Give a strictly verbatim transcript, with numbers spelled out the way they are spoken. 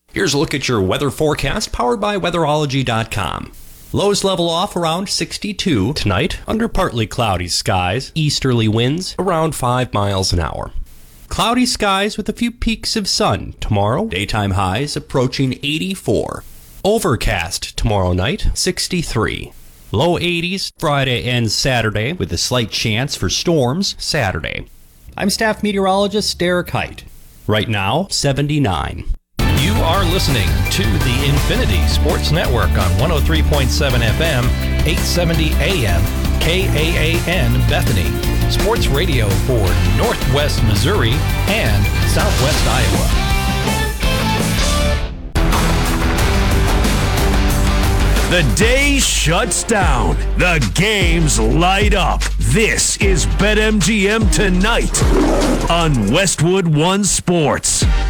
Here's a look at your weather forecast powered by weatherology dot com. Lows level off around sixty-two tonight under partly cloudy skies, easterly winds around five miles an hour. Cloudy skies with a few peaks of sun tomorrow, daytime highs approaching eighty-four. Overcast tomorrow night, sixty-three. Low eighties Friday and Saturday with a slight chance for storms Saturday. I'm staff meteorologist Derek Height. Right now, seventy-nine. You are listening to the Infinity Sports Network on one oh three point seven F M, eight seventy A M, K A A N Bethany. Sports radio for Northwest Missouri and Southwest Iowa. The day shuts down. The games light up. This is BetMGM Tonight on Westwood One Sports.